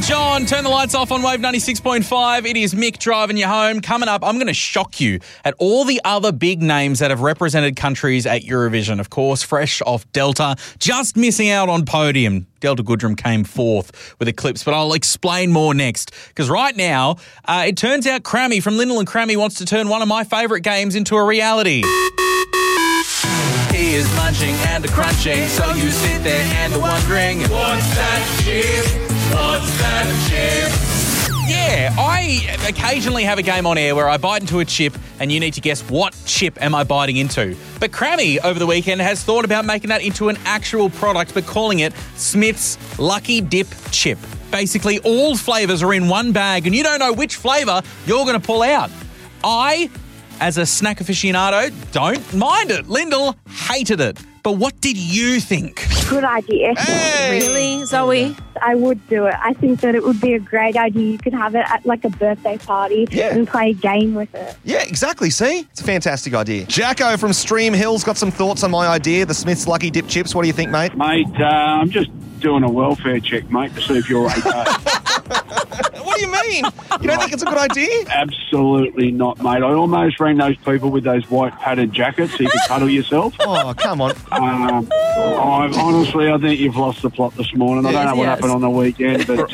John, turn the lights off on Wave 96.5. It is Mick driving you home. Coming up, I'm going to shock you at all the other big names that have represented countries at Eurovision. Of course, fresh off Delta, just missing out on podium. Delta Goodrem came fourth with Eclipse, but I'll explain more next. Because right now, it turns out Crammy from Lyndall and Crammy wants to turn one of my favourite games into a reality. He is munching and crunching, so you sit there and wondering, what's that chip? What's that chip? Yeah, I occasionally have a game on air where I bite into a chip and you need to guess what chip am I biting into. But Crammy over the weekend has thought about making that into an actual product but calling it Smith's Lucky Dip Chip. Basically, all flavours are in one bag and you don't know which flavour you're going to pull out. I, as a snack aficionado, don't mind it. Lyndall hated it. But what did you think? Good idea. Hey! Really, Zoe? I would do it. I think that it would be a great idea. You could have it at like a birthday party and play a game with it. Yeah, exactly. See? It's a fantastic idea. Jacko from Stream Hill's got some thoughts on my idea, the Smith's Lucky Dip Chips. What do you think, mate? Mate, I'm just doing a welfare check, mate, to see if you're okay. What do you mean? You don't think it's a good idea? Absolutely not, mate. I almost rang those people with those white padded jackets so you could cuddle yourself. Oh, come on. Honestly, I think you've lost the plot this morning. I don't know what happened on the weekend, but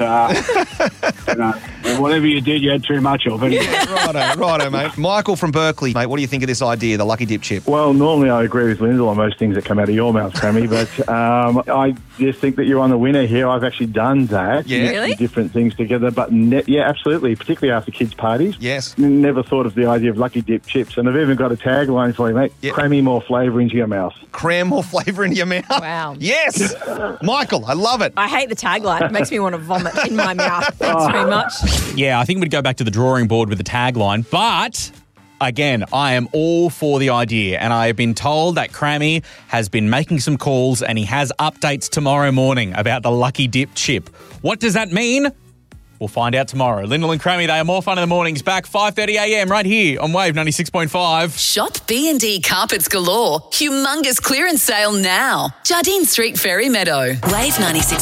you know, whatever you did, you had too much of it. Righto, mate. Michael from Berkeley, mate, what do you think of this idea, the Lucky Dip Chip? Well, normally I agree with Lyndall on most things that come out of your mouth, Crammy, but I just think that you're on the winner here. I've actually done that. Yeah. Really? Different things together, but yeah, absolutely, particularly after kids' parties. Yes. Never thought of the idea of Lucky Dip Chips, and I've even got a tagline for you, mate. Yeah. Crammy more flavour into your mouth. Cram more flavour into your mouth. Wow. Yes. Michael, I love it. I hate the tagline. It makes me want to vomit in my mouth. Thanks very much. Yeah, I think we'd go back to the drawing board with the tagline, but again, I am all for the idea, and I have been told that Crammy has been making some calls and he has updates tomorrow morning about the Lucky Dip Chip. What does that mean? We'll find out tomorrow. Lyndall and Crammy, they are more fun in the mornings. Back 5:30am right here on Wave 96.5. Shop B&D Carpets Galore. Humongous clearance sale now. Jardine Street, Ferry Meadow. Wave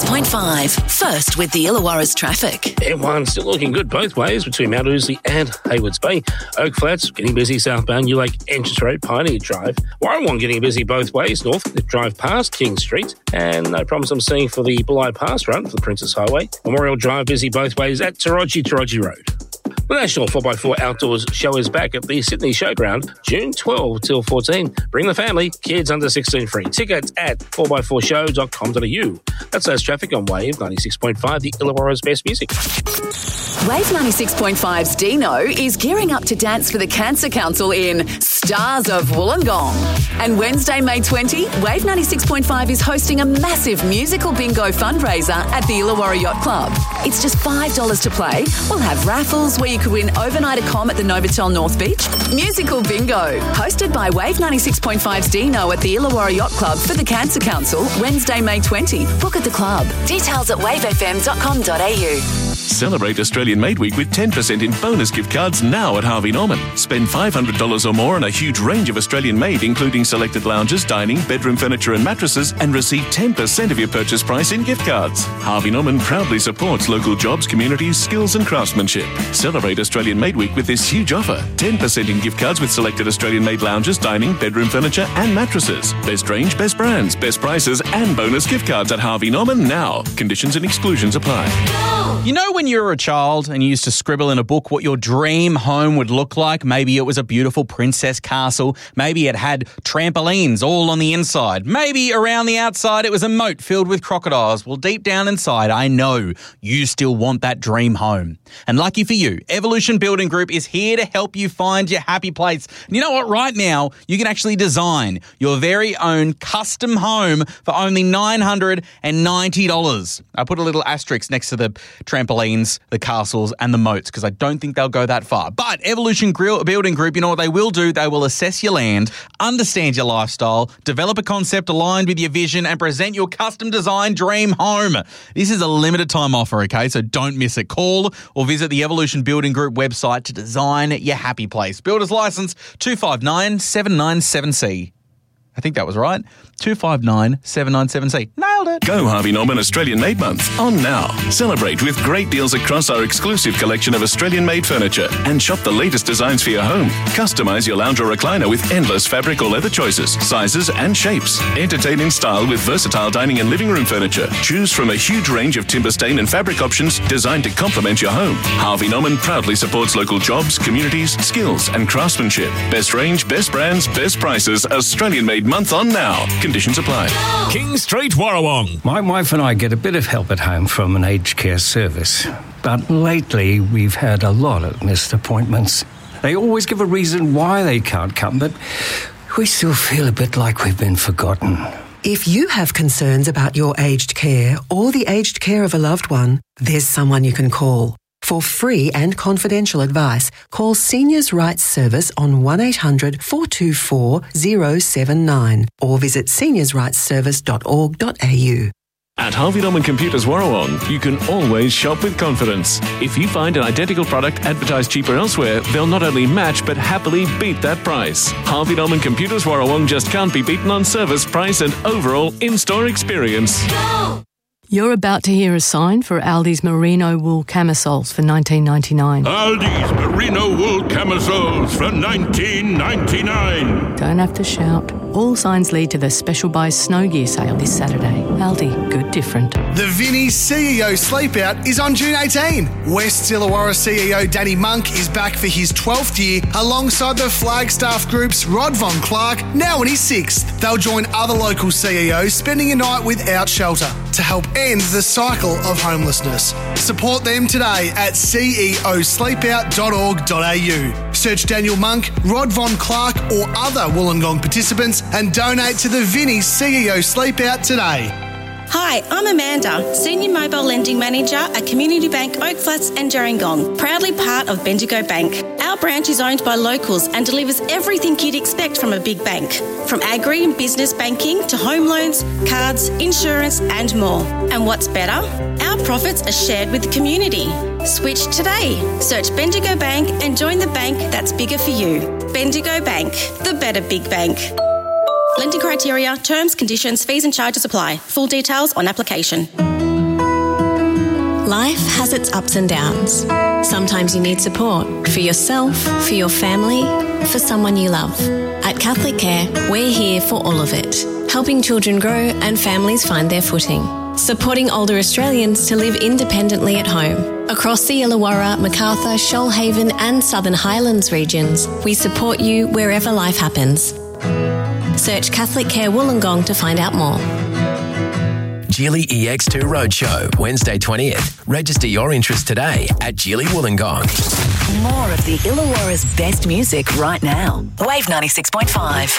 96.5. First with the Illawarra's traffic. M1 still looking good both ways between Mount Ousley and Haywards Bay. Oak Flats getting busy southbound New Lake Entrance Road, Pioneer Drive. Warrawong getting busy both ways north. Drive past King Street. And no problems I'm seeing for the Bulli Pass run for the Princess Highway. Memorial Drive busy both ways at Taraji Road. The National 4x4 Outdoors Show is back at the Sydney Showground, June 12 till 14. Bring the family, kids under 16 free. Tickets at 4x4show.com.au. That's those traffic on Wave 96.5, the Illawarra's best music. Wave 96.5's Dino is gearing up to dance for the Cancer Council in Stars of Wollongong. And Wednesday, May 20, Wave 96.5 is hosting a massive musical bingo fundraiser at the Illawarra Yacht Club. It's just $5 to play. We'll have raffles where you could win overnight accom at the Novotel North Beach. Musical bingo, hosted by Wave 96.5's Dino at the Illawarra Yacht Club for the Cancer Council, Wednesday, May 20. Book at the club. Details at wavefm.com.au. Celebrate Australian-made week with 10% in bonus gift cards now at Harvey Norman. Spend $500 or more on a huge range of Australian-made, including selected lounges, dining, bedroom furniture and mattresses, and receive 10% of your purchase price in gift cards. Harvey Norman proudly supports local jobs, communities, skills and craftsmanship. Celebrate Australian-made week with this huge offer. 10% in gift cards with selected Australian-made lounges, dining, bedroom furniture and mattresses. Best range, best brands, best prices and bonus gift cards at Harvey Norman now. Conditions and exclusions apply. You know when you were a child and you used to scribble in a book what your dream home would look like? Maybe it was a beautiful princess castle. Maybe it had trampolines all on the inside. Maybe around the outside it was a moat filled with crocodiles. Well, deep down inside, I know you still want that dream home. And lucky for you, Evolution Building Group is here to help you find your happy place. And you know what? Right now, you can actually design your very own custom home for only $990. I put a little asterisk next to the trampolines, the castles and the moats because I don't think they'll go that far. But Evolution Building Group, you know what they will do? They will assess your land, understand your lifestyle, develop a concept aligned with your vision and present your custom design dream home. This is a limited time offer, okay? So don't miss it. Call or visit the Evolution Building Group website to design your happy place. Builder's license 259797C. I think that was right. 259797C. Nailed Nailed it. Go Harvey Norman Australian Made Month on now. Celebrate with great deals across our exclusive collection of Australian made furniture and shop the latest designs for your home. Customise your lounge or recliner with endless fabric or leather choices, sizes and shapes. Entertain in style with versatile dining and living room furniture. Choose from a huge range of timber stain and fabric options designed to complement your home. Harvey Norman proudly supports local jobs, communities, skills and craftsmanship. Best range, best brands, best prices. Australian Made Month on now. Conditions apply. King Street, Warrawong. My wife and I get a bit of help at home from an aged care service. But lately, we've had a lot of missed appointments. They always give a reason why they can't come, but we still feel a bit like we've been forgotten. If you have concerns about your aged care or the aged care of a loved one, there's someone you can call. For free and confidential advice, call Seniors' Rights Service on 1800 424 079 or visit seniorsrightsservice.org.au. At Harvey Norman Computers Warrawong, you can always shop with confidence. If you find an identical product advertised cheaper elsewhere, they'll not only match but happily beat that price. Harvey Norman Computers Warrawong just can't be beaten on service, price and overall in-store experience. Go! You're about to hear a sign for Aldi's merino wool camisoles for $19.99. Aldi's merino wool camisoles for $19.99. Don't have to shout. All signs lead to the Special Buy Snow Gear sale this Saturday. Aldi, good different. The Vinnie's CEO Sleepout is on June 18. West Illawarra CEO Danny Monk is back for his 12th year alongside the Flagstaff Group's Rod Von Clark, now in his 6th. They'll join other local CEOs spending a night without shelter to help end the cycle of homelessness. Support them today at ceosleepout.org.au. Search Daniel Monk, Rod Von Clark or other Wollongong participants and donate to the Vinnie's CEO Sleepout today. Hi, I'm Amanda, Senior Mobile Lending Manager at Community Bank Oak Flats and Gerringong, proudly part of Bendigo Bank. Our branch is owned by locals and delivers everything you'd expect from a big bank, from agri and business banking to home loans, cards, insurance and more. And what's better? Our profits are shared with the community. Switch today. Search Bendigo Bank and join the bank that's bigger for you. Bendigo Bank, the better big bank. Lending criteria, terms, conditions, fees and charges apply. Full details on application. Life has its ups and downs. Sometimes you need support for yourself, for your family, for someone you love. At Catholic Care, we're here for all of it, helping children grow and families find their footing. Supporting older Australians to live independently at home. Across the Illawarra, Macarthur, Shoalhaven and Southern Highlands regions, we support you wherever life happens. Search Catholic Care Wollongong to find out more. Geely EX2 Roadshow, Wednesday 20th. Register your interest today at Geely Wollongong. More of the Illawarra's best music right now. Wave 96.5.